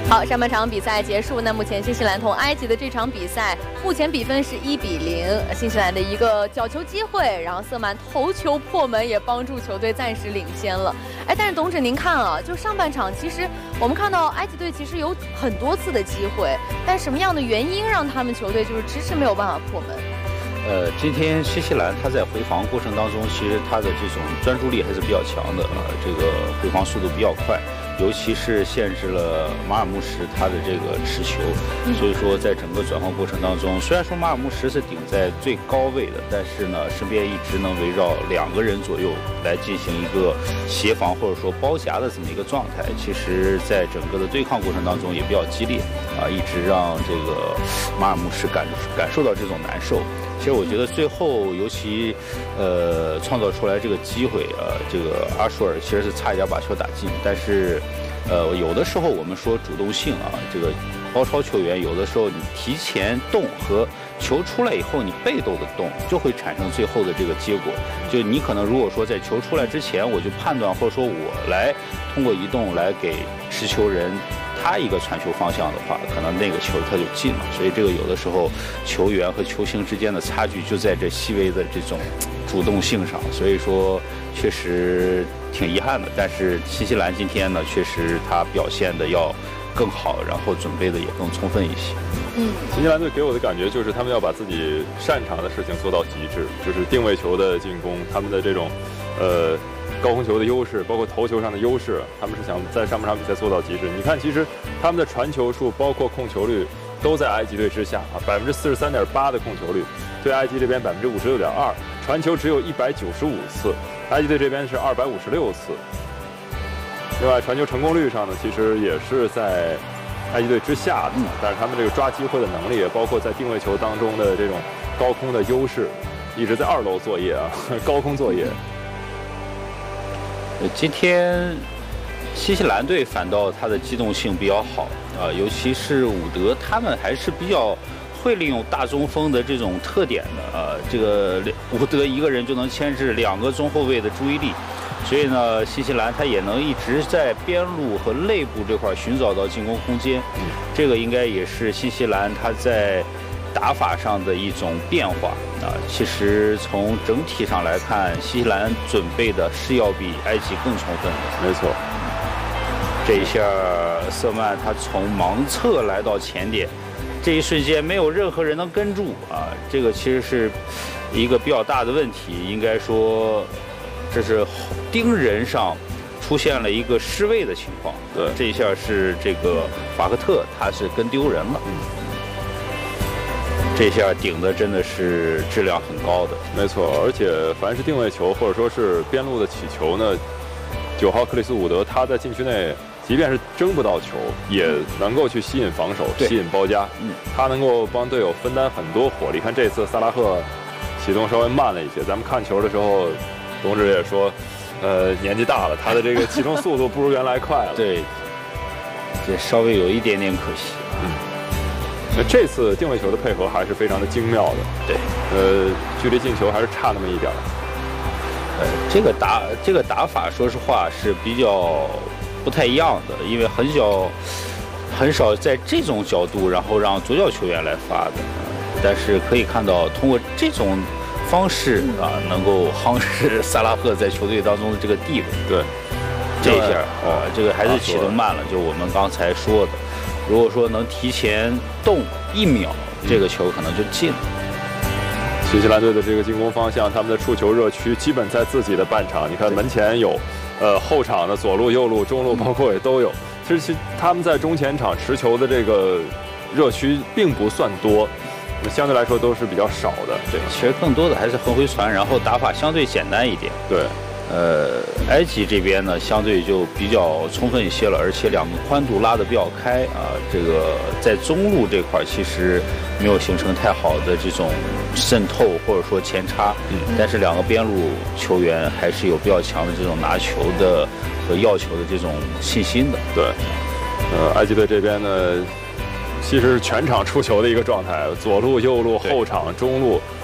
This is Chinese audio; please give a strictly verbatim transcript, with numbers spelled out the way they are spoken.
好，上半场比赛结束，那目前新西兰同埃及的这场比赛，目前比分是一比零，新西兰的一个角球机会，然后瑟曼头球破门，也帮助球队暂时领先了。哎，但是董事您看啊，就上半场，其实我们看到埃及队其实有很多次的机会，但什么样的原因让他们球队就是迟迟没有办法破门？ 呃，今天新西兰他在回防过程当中，其实他的这种专注力还是比较强的啊，这个回防速度比较快，尤其是限制了马尔穆什他的这个持球，所以说在整个转换过程当中，虽然说马尔穆什是顶在最高位的，但是呢，身边一直能围绕两个人左右来进行一个协防或者说包夹的这么一个状态，其实在整个的对抗过程当中也比较激烈啊，一直让这个马尔穆什感感受到这种难受。其实我觉得最后，尤其，呃，创造出来这个机会，呃，这个阿舒尔其实是差一点把球打进，但是，呃，有的时候我们说主动性啊，这个包抄球员，有的时候你提前动和球出来以后你被动的动，就会产生最后的这个结果。就你可能如果说在球出来之前，我就判断或者说我来通过移动来给持球人他一个传球方向的话，可能那个球他就进了。所以这个有的时候球员和球星之间的差距就在这细微的这种主动性上，所以说确实挺遗憾的。但是新西兰今天呢，确实他表现的要更好，然后准备的也更充分一些。 嗯，新西兰队给我的感觉就是他们要把自己擅长的事情做到极致，就是定位球的进攻，他们的这种，呃。高空球的优势，包括头球上的优势，他们是想在上半场比赛做到极致。你看，其实他们的传球数，包括控球率，都在埃及队之下啊，百分之四十三点八的控球率，对埃及这边百分之五十六点二，传球只有一百九十五次，埃及队这边是二百五十六次。另外，传球成功率上呢，其实也是在埃及队之下的，但是他们这个抓机会的能力，也包括在定位球当中的这种高空的优势，一直在二楼作业啊，高空作业。 今天新西兰队反倒他的机动性比较好啊，尤其是伍德，他们还是比较会利用大中锋的这种特点的啊。这个伍德一个人就能牵制两个中后卫的注意力，所以呢，新西兰他也能一直在边路和内部这块寻找到进攻空间。这个应该也是新西兰他在打法上的一种变化啊，其实从整体上来看，新西兰准备的是要比埃及更充分的。 没错， 这一下瑟曼他从盲侧来到前点，这一瞬间没有任何人能跟住啊，这个其实是一个比较大的问题。应该说，这是盯人上出现了一个失位的情况。 对， 这一下是这个法克特他是跟丢人了。嗯。这下顶的真的是质量很高的， 没错。而且凡是定位球或者说是边路的起球呢，九号克里斯伍德他在禁区内，即便是争不到球，也能够去吸引防守，吸引包夹。嗯，他能够帮队友分担很多火力。看这次萨拉赫启动稍微慢了一些，咱们看球的时候，董事也说，呃，年纪大了，他的这个启动速度不如原来快了。 对，这稍微有一点点可惜。 嗯。那这次定位球的配合还是非常的精妙的， 对， 呃，距离进球还是差那么一点儿。 呃，这个打这个打法，说实话是比较不太一样的，因为很少很少在这种角度，然后让左脚球员来发的。但是可以看到，通过这种方式啊，能够夯实萨拉赫在球队当中的这个地位。 对， 这一下啊，这个还是启动慢了，就我们刚才说的。如果说能提前动一秒，这个球可能就进了。 新西兰队的这个进攻方向，他们的触球热区基本在自己的半场。你看门前有，呃，后场的左路、右路、中路，包括也都有。其实他们在中前场持球的这个热区并不算多，相对来说都是比较少的。 对，其实更多的还是横回传，然后打法相对简单一点。 对。 呃，埃及这边呢，相对就比较充分一些了，而且两个宽度拉得比较开啊。这个在中路这块其实没有形成太好的这种渗透或者说前插，嗯，但是两个边路球员还是有比较强的这种拿球的和要球的这种信心的。 对，呃，埃及队这边呢，其实是全场出球的一个状态，左路、右路、后场、中路。